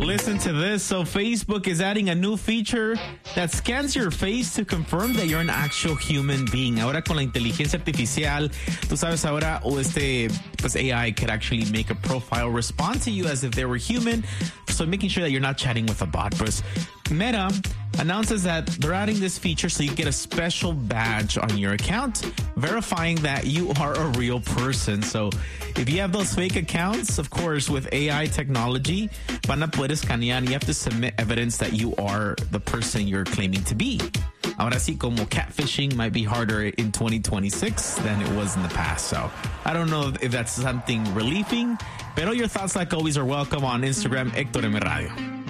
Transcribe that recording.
Listen to this. So Facebook is adding a new feature that scans your face to confirm that you're an actual human being. Ahora con la inteligencia artificial, tú sabes ahora, pues AI could actually make a profile respond to you as if they were human. So making sure that you're not chatting with a bot. But Meta announces that they're adding this feature so you get a special badge on your account verifying that you are a real person. So if you have those fake accounts, of course, with AI technology, van a poder escanear and you have to submit evidence that you are the person you're claiming to be. Ahora sí, como catfishing might be harder in 2026 than it was in the past. So I don't know if that's something relieving, but all your thoughts, like always, are welcome on Instagram, Héctor M. Radio.